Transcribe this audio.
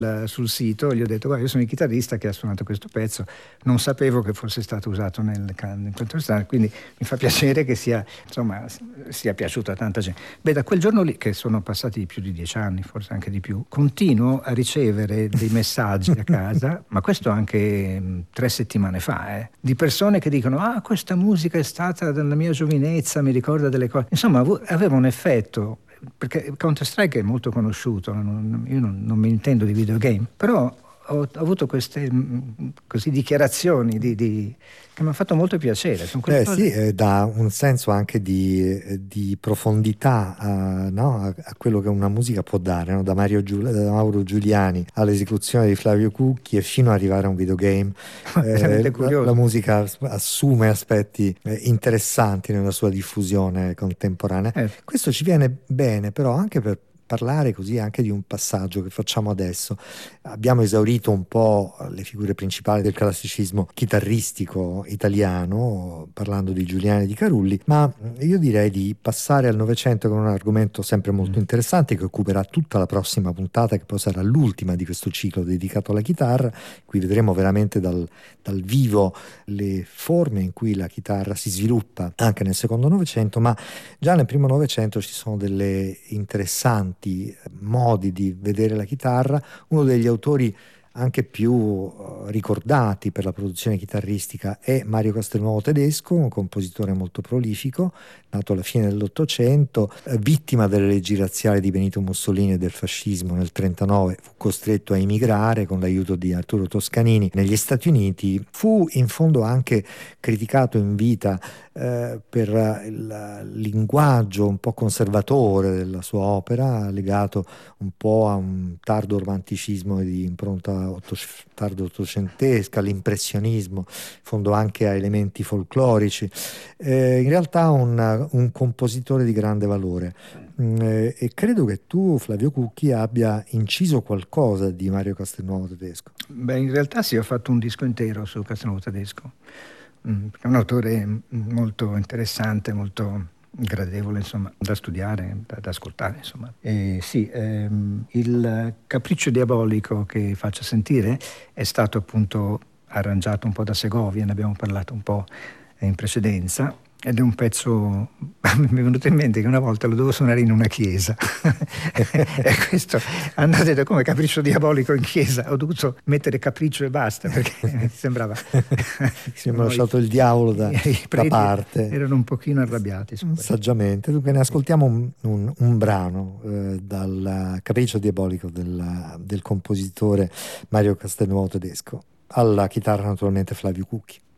sul sito, gli ho detto: guarda, io sono il chitarrista che ha suonato questo pezzo, non sapevo che fosse stato usato nel Counter-Strike, quindi mi fa piacere che sia piaciuto a tanta gente. Beh, da quel giorno lì, che sono passati più di 10 anni, forse anche di più, continuo a ricevere dei messaggi a casa, ma questo anche 3 settimane fa, di persone che dicono: ah, questa musica è stata della mia giovinezza, mi ricorda delle cose. Insomma, aveva un effetto, perché Counter-Strike è molto conosciuto, io non mi intendo di videogame, però ho avuto queste così dichiarazioni che mi hanno fatto molto piacere. Sono quelle cose... sì, dà un senso anche di profondità a quello che una musica può dare, no? Da Mauro Giuliani all'esecuzione di Flavio Cucchi e fino ad arrivare a un videogame. Veramente La curioso. musica assume aspetti interessanti nella sua diffusione contemporanea. Questo ci viene bene però anche per parlare così anche di un passaggio che facciamo adesso. Abbiamo esaurito un po' le figure principali del classicismo chitarristico italiano, parlando di Giuliani e di Carulli, ma io direi di passare al Novecento con un argomento sempre molto interessante che occuperà tutta la prossima puntata, che poi sarà l'ultima di questo ciclo dedicato alla chitarra. Qui vedremo veramente dal vivo le forme in cui la chitarra si sviluppa anche nel secondo Novecento, ma già nel primo Novecento ci sono delle interessanti modi di vedere la chitarra. Uno degli autori anche più ricordati per la produzione chitarristica è Mario Castelnuovo Tedesco, un compositore molto prolifico, nato alla fine dell'Ottocento, vittima delle leggi razziali di Benito Mussolini e del fascismo nel 1939, fu costretto a emigrare con l'aiuto di Arturo Toscanini negli Stati Uniti. Fu in fondo anche criticato in vita per il linguaggio un po' conservatore della sua opera, legato un po' a un tardo romanticismo di impronta tardo ottocentesca, l'impressionismo, in fondo anche a elementi folclorici. In realtà un compositore di grande valore. E credo che tu, Flavio Cucchi, abbia inciso qualcosa di Mario Castelnuovo Tedesco. Beh, in realtà sì, ho fatto un disco intero su Castelnuovo Tedesco. È un autore molto interessante, molto gradevole, insomma, da studiare, da ascoltare, insomma. E sì, il Capriccio diabolico che faccio sentire è stato appunto arrangiato un po' da Segovia, ne abbiamo parlato un po' in precedenza. Ed è un pezzo, mi è venuto in mente che una volta lo dovevo suonare in una chiesa e questo hanno detto: come Capriccio diabolico in chiesa? Ho dovuto mettere capriccio e basta, perché mi sembrava Abbiamo lasciato il diavolo da parte. Erano un pochino arrabbiati saggiamente. Dunque ne ascoltiamo un brano dal Capriccio diabolico del compositore Mario Castelnuovo Tedesco. Alla chitarra naturalmente Flavio Cucchi.